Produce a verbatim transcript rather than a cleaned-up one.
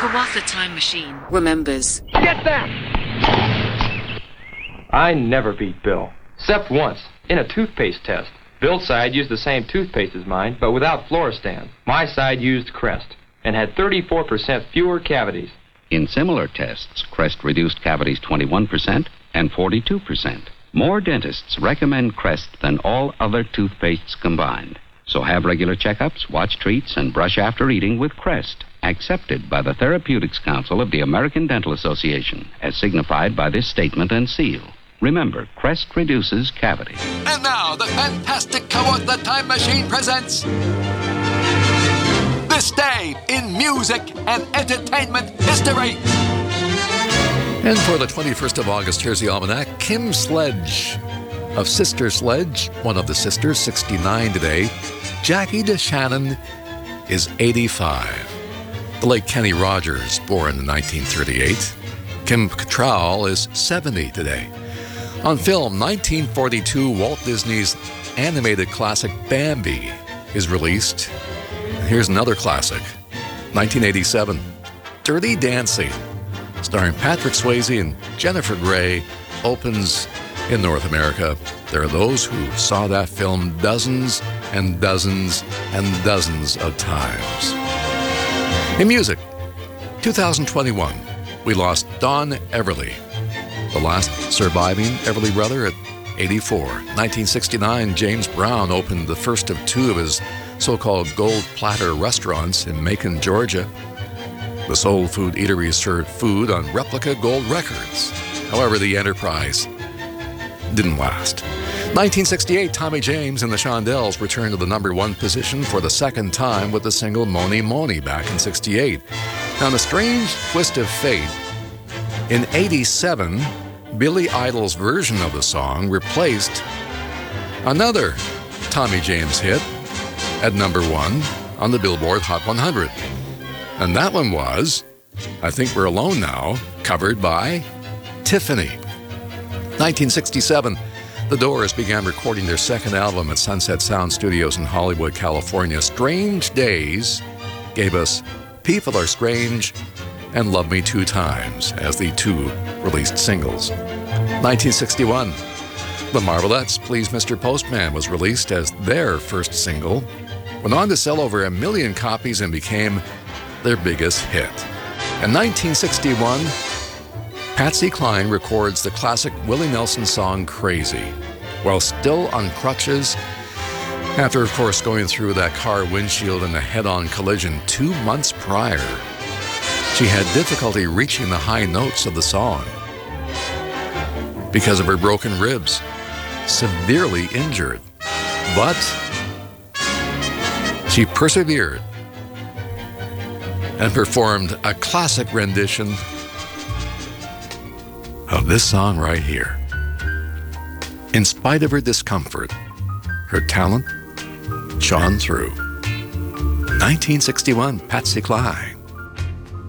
Hiawatha Time Machine remembers. Get that! I never beat Bill, except once, in a toothpaste test. Bill's side used the same toothpaste as mine, but without Floristan. My side used Crest, and had thirty-four percent fewer cavities. In similar tests, Crest reduced cavities twenty-one percent and forty-two percent. More dentists recommend Crest than all other toothpastes combined. So have regular checkups, watch treats, and brush after eating with Crest, accepted by the Therapeutics Council of the American Dental Association, as signified by this statement and seal. Remember, Crest reduces cavities. And now, the fantastic Hiawatha Time Machine presents This Day in Music and Entertainment History. And for the twenty-first of August, here's the almanac. Kim Sledge of Sister Sledge, one of the sisters, sixty-nine today. Jackie DeShannon is eighty-five. The late Kenny Rogers, born in nineteen thirty-eight. Kim Cattrall is seventy today. On film, nineteen forty-two, Walt Disney's animated classic Bambi is released. Here's another classic, nineteen eighty-seven, Dirty Dancing, starring Patrick Swayze and Jennifer Grey, opens in North America. There are those who saw that film dozens and dozens and dozens of times. In music, two thousand twenty-one, we lost Don Everly, the last surviving Everly brother at eighty-four. nineteen sixty-nine, James Brown opened the first of two of his so-called gold platter restaurants in Macon, Georgia. The soul food eatery served food on replica gold records. However, the enterprise didn't last. nineteen sixty-eight, Tommy James and the Shondells returned to the number one position for the second time with the single Mony Mony back in sixty-eight. Now, in a strange twist of fate, in eighty-seven, Billy Idol's version of the song replaced another Tommy James hit at number one on the Billboard Hot one hundred. And that one was I Think We're Alone Now, covered by Tiffany. nineteen sixty-seven, The Doors began recording their second album at Sunset Sound Studios in Hollywood, California. Strange Days gave us People Are Strange and Love Me Two Times as the two released singles. nineteen sixty-one, The Marvelettes' Please Mister Postman was released as their first single, went on to sell over a million copies and became their biggest hit. In nineteen sixty-one, Patsy Cline records the classic Willie Nelson song Crazy, while still on crutches after, of course, going through that car windshield in a head-on collision two months prior. She had difficulty reaching the high notes of the song because of her broken ribs, severely injured. But she persevered and performed a classic rendition of this song right here. In spite of her discomfort, her talent shone through. nineteen sixty-one, Patsy Cline.